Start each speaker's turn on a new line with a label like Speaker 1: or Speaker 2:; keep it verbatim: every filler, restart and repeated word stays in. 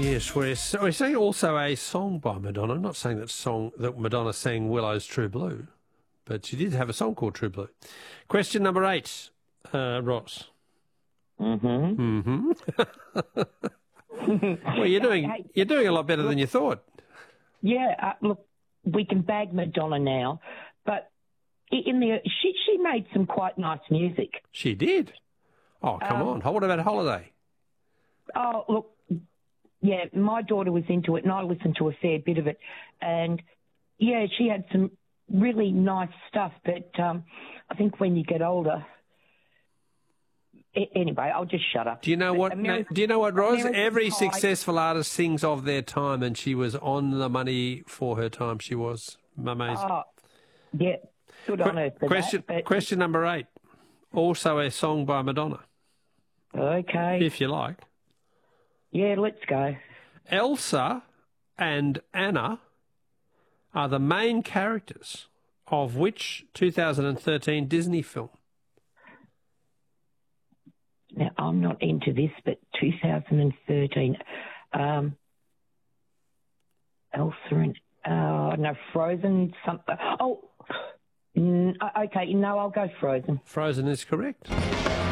Speaker 1: Yes, we're, we're saying also a song by Madonna. I'm not saying that song that Madonna sang Willow's True Blue, but she did have a song called True Blue. Question number eight, uh, Ross.
Speaker 2: Mm-hmm.
Speaker 1: Mm-hmm. Well, you're doing you're doing a lot better than you thought.
Speaker 2: Yeah, uh, look, we can bag Madonna now, but in the she she made some quite nice music.
Speaker 1: She did. Oh, come
Speaker 2: Um,
Speaker 1: on. What about Holiday?
Speaker 2: Oh, look, yeah, my daughter was into it, and I listened to a fair bit of it, and yeah, she had some really nice stuff. But um, I think when you get older. Anyway, I'll just shut up.
Speaker 1: Do you know what?
Speaker 2: American,
Speaker 1: do you know what, Ros?
Speaker 2: American
Speaker 1: Every
Speaker 2: Pie.
Speaker 1: successful artist sings of their time, and she was on the money for her time. She was amazing.
Speaker 2: Oh, yeah, good Qu- on her for
Speaker 1: question,
Speaker 2: that. But...
Speaker 1: Question number eight. Also a song by Madonna.
Speaker 2: Okay.
Speaker 1: If you like.
Speaker 2: Yeah, let's go.
Speaker 1: Elsa and Anna are the main characters of which two thousand thirteen Disney film?
Speaker 2: Now, I'm not into this, but two thousand thirteen, um, Elsa and, uh, no, Frozen, something. Oh, mm, okay, no, I'll go Frozen.
Speaker 1: Frozen is correct.